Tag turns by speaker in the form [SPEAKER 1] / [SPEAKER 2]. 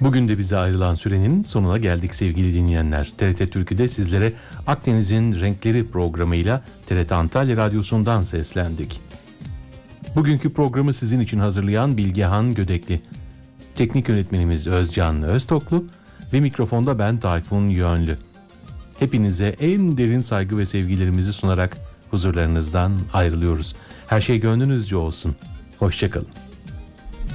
[SPEAKER 1] Bugün de bize ayrılan sürenin sonuna geldik sevgili dinleyenler. TRT Türkü'de sizlere Akdeniz'in Renkleri programıyla TRT Antalya Radyosu'ndan seslendik. Bugünkü programı sizin için hazırlayan Bilgehan Gödekli. Teknik yönetmenimiz Özcan Öztoklu ve mikrofonda ben Tayfun Yönlü. Hepinize en derin saygı ve sevgilerimizi sunarak huzurlarınızdan ayrılıyoruz. Her şey gönlünüzce olsun. Hoşça kalın.